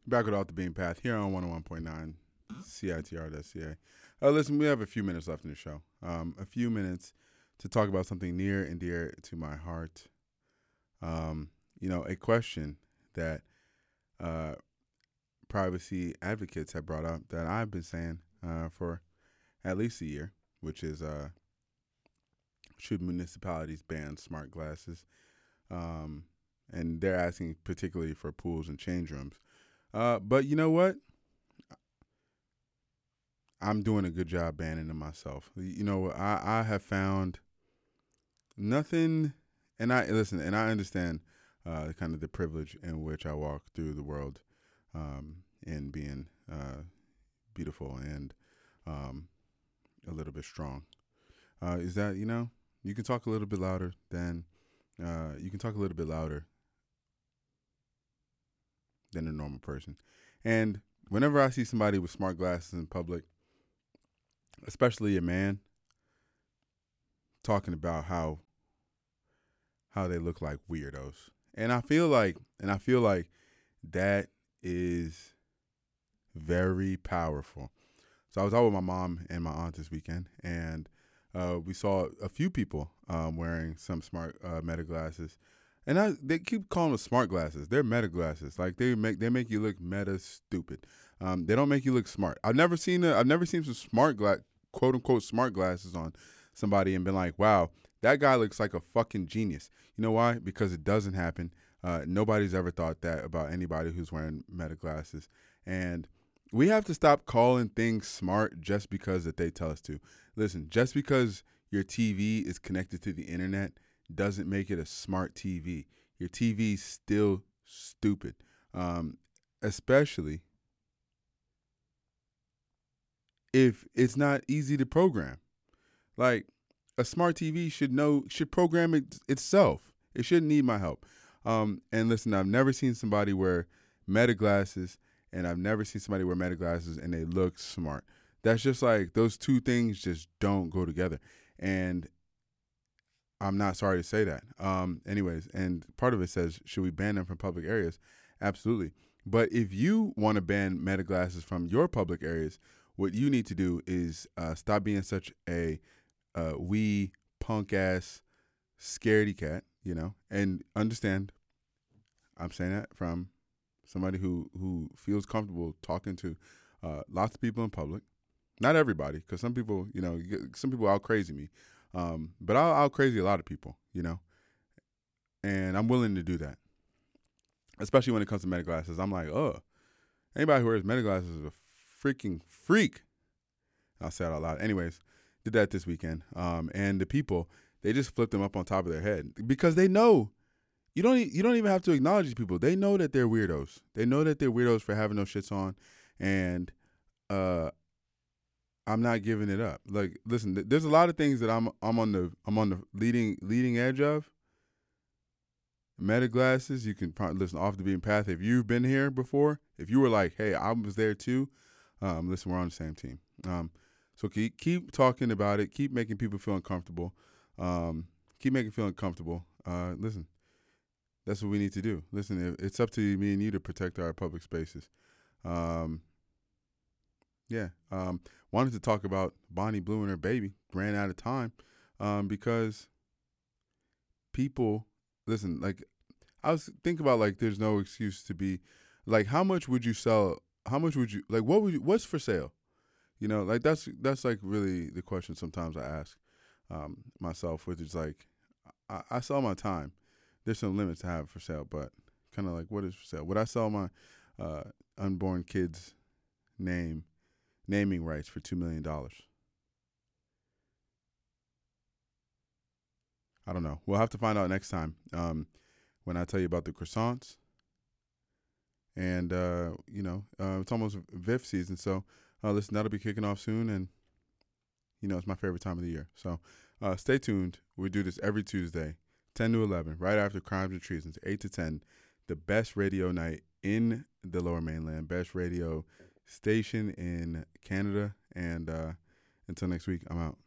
Back with Off the Beam Path here on 101.9 CITR.ca. Listen, we have a few minutes left in the show. A few minutes to talk about something near and dear to my heart. A question that privacy advocates have brought up that I've been saying for at least a year, which is should municipalities ban smart glasses? And they're asking particularly for pools and change rooms. But you know what? I'm doing a good job banning them myself. I have found nothing, and I listen, and I understand kind of the privilege in which I walk through the world, in being beautiful and a little bit strong. Is that you can talk a little bit louder than you can talk a little bit louder than a normal person, and whenever I see somebody with smart glasses in public, especially a man, talking about how they look like weirdos. And I feel like that is very powerful. So I was out with my mom and my aunt this weekend, and we saw a few people wearing some smart Meta glasses, and they keep calling them smart glasses. They're Meta glasses. Like they make you look meta stupid. They don't make you look smart. I've never seen some quote unquote smart glasses on somebody and been like, wow, that guy looks like a fucking genius. You know why? Because it doesn't happen. Nobody's ever thought that about anybody who's wearing Meta glasses, and we have to stop calling things smart just because that they tell us to. Listen, just because your TV is connected to the internet doesn't make it a smart TV. Your TV's still stupid, especially if it's not easy to program. Like a smart TV should program itself. It shouldn't need my help. And listen, I've never seen somebody wear Meta glasses, and I've never seen somebody wear Meta glasses and they look smart. That's just like those two things just don't go together. And I'm not sorry to say that. Anyways, and part of it says, should we ban them from public areas? Absolutely. But if you want to ban Meta glasses from your public areas, what you need to do is stop being such a wee punk ass scaredy cat, and understand. I'm saying that from somebody who feels comfortable talking to lots of people in public. Not everybody, because some people, some people out crazy me, but I'll out crazy a lot of people, and I'm willing to do that, especially when it comes to Meta glasses. I'm like, oh, anybody who wears Meta glasses is a freaking freak. I'll say it out loud. Anyways, did that this weekend, and the people, they just flipped them up on top of their head because they know. You don't even have to acknowledge these people. They know that they're weirdos. They know that they're weirdos for having those shits on, and I'm not giving it up. Like, listen, there's a lot of things that I'm on the leading edge of. Meta glasses, you can probably listen off the beaten path. If you've been here before, if you were like, hey, I was there too, listen, we're on the same team. So keep talking about it. Keep making people feel uncomfortable. Keep making feel uncomfortable. Listen, that's what we need to do. Listen, it's up to me and you to protect our public spaces. Yeah. Wanted to talk about Bonnie Blue and her baby. Ran out of time because people, listen, like, I was thinking about, like, there's no excuse to be, like, how much would you sell? How much would you, like, what's for sale? Like, that's like really the question sometimes I ask myself, which is like, I sell my time. There's some limits to have for sale, but kind of like, what is for sale? Would I sell my unborn kid's naming rights for $2 million? I don't know. We'll have to find out next time when I tell you about the croissants. And, it's almost VIF season. So, listen, that'll be kicking off soon. And, it's my favorite time of the year. So, stay tuned. We do this every Tuesday, 10 to 11, right after Crimes and Treasons, 8 to 10. The best radio night in the Lower Mainland, best radio station in Canada. And until next week, I'm out.